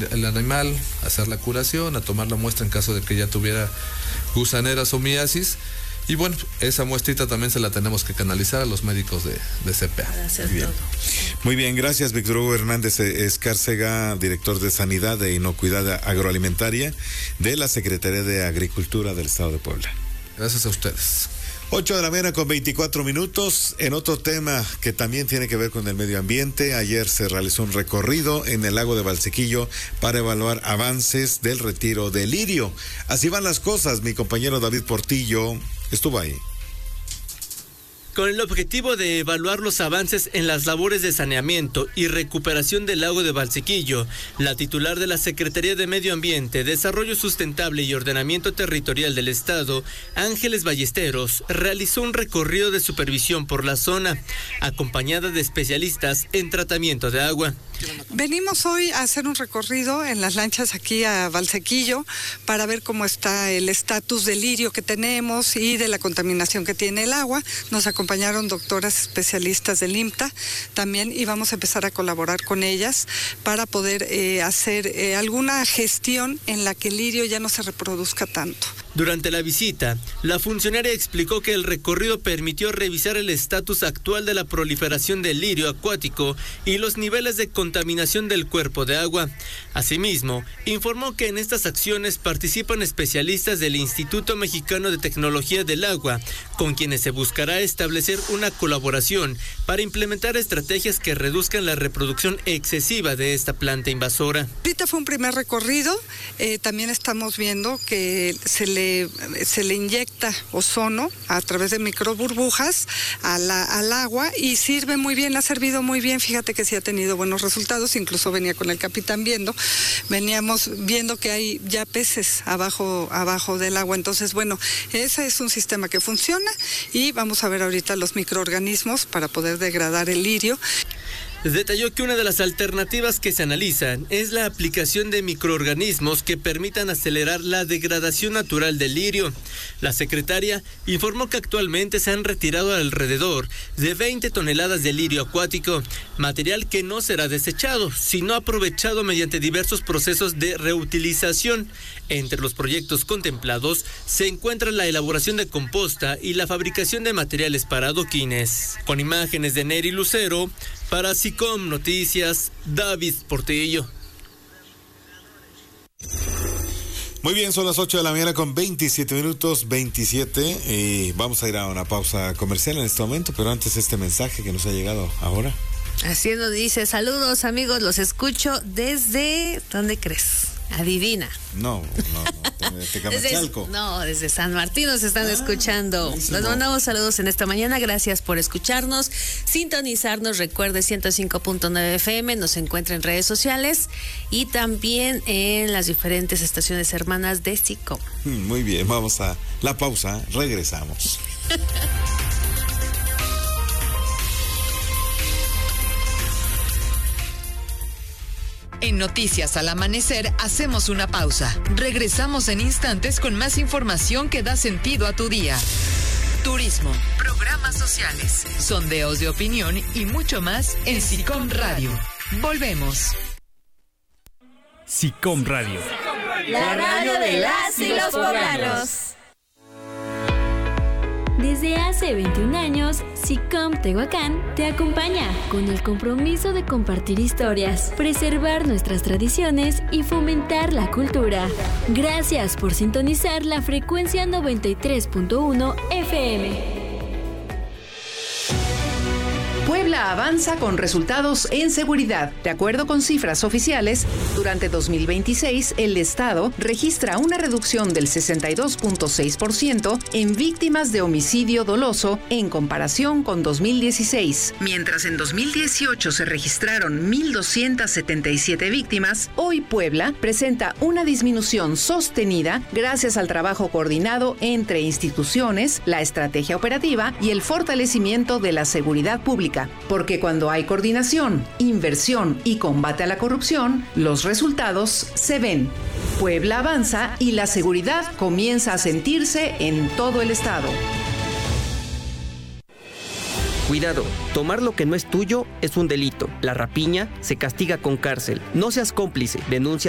el animal, a hacer la curación, a tomar la muestra en caso de que ya tuviera gusaneras o miasis. Y bueno, esa muestrita también se la tenemos que canalizar a los médicos de CPA. Para hacer Bien. todo. Muy bien, gracias Víctor Hugo Hernández Escárcega, director de Sanidad e Inocuidad Agroalimentaria de la Secretaría de Agricultura del Estado de Puebla. Gracias a ustedes. 8:24 a.m. En otro tema que también tiene que ver con el medio ambiente, ayer se realizó un recorrido en el lago de Valsequillo para evaluar avances del retiro del lirio. Así van las cosas, mi compañero David Portillo estuvo ahí. Con el objetivo de evaluar los avances en las labores de saneamiento y recuperación del lago de Valsequillo, la titular de la Secretaría de Medio Ambiente, Desarrollo Sustentable y Ordenamiento Territorial del Estado, Ángeles Ballesteros, realizó un recorrido de supervisión por la zona, acompañada de especialistas en tratamiento de agua. Venimos hoy a hacer un recorrido en las lanchas aquí a Valsequillo para ver cómo está el estatus del lirio que tenemos y de la contaminación que tiene el agua. Nos acompañaron doctoras especialistas del IMTA también y vamos a empezar a colaborar con ellas para poder hacer alguna gestión en la que el lirio ya no se reproduzca tanto. Durante la visita, la funcionaria explicó que el recorrido permitió revisar el estatus actual de la proliferación del lirio acuático y los niveles de contaminación del cuerpo de agua. Asimismo, informó que en estas acciones participan especialistas del Instituto Mexicano de Tecnología del Agua, con quienes se buscará establecer una colaboración para implementar estrategias que reduzcan la reproducción excesiva de esta planta invasora. Ahorita fue un primer recorrido, también estamos viendo que se le inyecta ozono a través de microburbujas al agua y sirve muy bien, ha servido muy bien. Fíjate que sí ha tenido buenos resultados, incluso venía con el capitán veníamos viendo que hay ya peces abajo del agua. Entonces, bueno, ese es un sistema que funciona y vamos a ver ahorita los microorganismos para poder degradar el lirio. Detalló que una de las alternativas que se analizan es la aplicación de microorganismos que permitan acelerar la degradación natural del lirio. La secretaria informó que actualmente se han retirado alrededor de 20 toneladas de lirio acuático, material que no será desechado, sino aprovechado mediante diversos procesos de reutilización. Entre los proyectos contemplados se encuentra la elaboración de composta y la fabricación de materiales para adoquines. Con imágenes de Neri Lucero, para SICOM Noticias, David Portillo. Muy bien, son las 8:27 a.m, 27, y vamos a ir a una pausa comercial en este momento, pero antes este mensaje que nos ha llegado ahora. Así nos dice: saludos amigos, los escucho desde... ¿dónde crees? Adivina. No, Tecamachalco. Desde San Martín nos están escuchando. Buenísimo. Les mandamos saludos en esta mañana, gracias por escucharnos, sintonizarnos, recuerde 105.9 FM, nos encuentra en redes sociales y también en las diferentes estaciones hermanas de SICOM. Muy bien, vamos a la pausa, regresamos. En Noticias al Amanecer hacemos una pausa. Regresamos en instantes con más información que da sentido a tu día. Turismo, programas sociales, sondeos de opinión y mucho más en SICOM Radio. Volvemos. SICOM Radio. La radio de las y los poblanos. Desde hace 21 años, SICOM Tehuacán te acompaña con el compromiso de compartir historias, preservar nuestras tradiciones y fomentar la cultura. Gracias por sintonizar la frecuencia 93.1 FM. Puebla avanza con resultados en seguridad. De acuerdo con cifras oficiales, durante 2026 el Estado registra una reducción del 62.6% en víctimas de homicidio doloso en comparación con 2016. Mientras en 2018 se registraron 1,277 víctimas, hoy Puebla presenta una disminución sostenida gracias al trabajo coordinado entre instituciones, la estrategia operativa y el fortalecimiento de la seguridad pública. Porque cuando hay coordinación, inversión y combate a la corrupción, los resultados se ven. Puebla avanza y la seguridad comienza a sentirse en todo el estado. Cuidado, tomar lo que no es tuyo es un delito. La rapiña se castiga con cárcel. No seas cómplice, denuncia